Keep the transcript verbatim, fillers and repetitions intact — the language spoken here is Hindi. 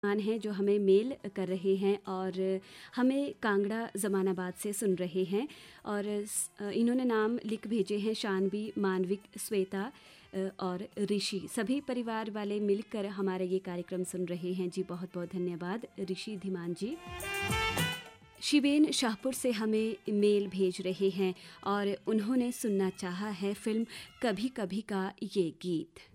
मान हैं जो हमें मेल कर रहे हैं और हमें कांगड़ा जमानाबाद से सुन रहे हैं और इन्होंने नाम लिख भेजे हैं शानवी, मानविक, श्वेता और ऋषि। सभी परिवार वाले मिलकर हमारे ये कार्यक्रम सुन रहे हैं। जी बहुत बहुत धन्यवाद ऋषि धीमान जी। शिवेन शाहपुर से हमें मेल भेज रहे हैं और उन्होंने सुनना चाहा है फिल्म कभी कभी का ये गीत।